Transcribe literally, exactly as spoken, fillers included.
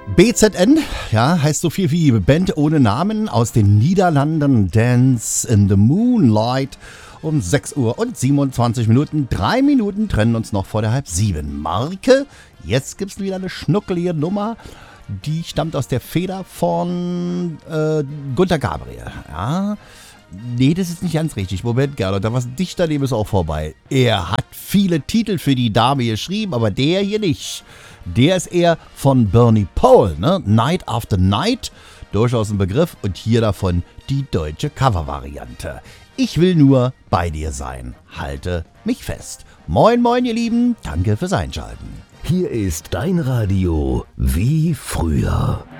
B Z N, ja, heißt so viel wie Band ohne Namen aus den Niederlanden. Dance in the Moonlight um sechs Uhr und siebenundzwanzig Minuten. Drei Minuten trennen uns noch vor der halb sieben Marke. Jetzt gibt's wieder eine schnuckelige Nummer. Die stammt aus der Feder von äh, Gunter Gabriel. Ja, nee, das ist nicht ganz richtig. Moment, Gernot, da was dicht daneben ist auch vorbei. Er hat viele Titel für die Dame geschrieben, aber der hier nicht. Der ist eher von Bernie Paul, ne? Night After Night, durchaus ein Begriff. Und hier davon die deutsche Covervariante. Ich will nur bei dir sein. Halte mich fest. Moin, moin, ihr Lieben. Danke fürs Einschalten. Hier ist dein Radio wie früher.